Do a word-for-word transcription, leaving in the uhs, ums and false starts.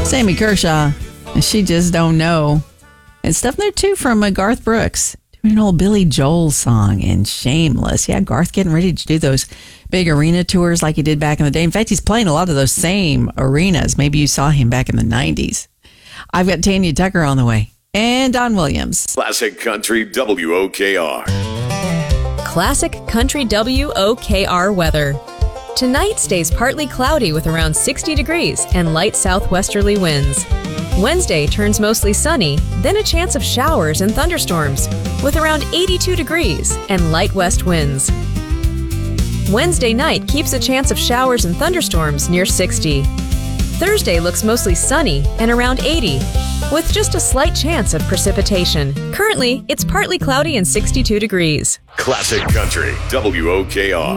Sammy Kershaw, and She Just Don't Know. And stuff there, too, from uh, Garth Brooks. Doing an old Billy Joel song in Shameless. Yeah, Garth getting ready to do those big arena tours like he did back in the day. In fact, he's playing a lot of those same arenas. Maybe you saw him back in the nineties. I've got Tanya Tucker on the way. And Don Williams. Classic Country W O K R. Classic Country W O K R weather. Tonight stays partly cloudy with around sixty degrees and light southwesterly winds. Wednesday turns mostly sunny, then a chance of showers and thunderstorms with around eighty-two degrees and light west winds. Wednesday night keeps a chance of showers and thunderstorms near sixty. Thursday looks mostly sunny and around eighty, with just a slight chance of precipitation. Currently, it's partly cloudy and sixty-two degrees. Classic Country W O K R.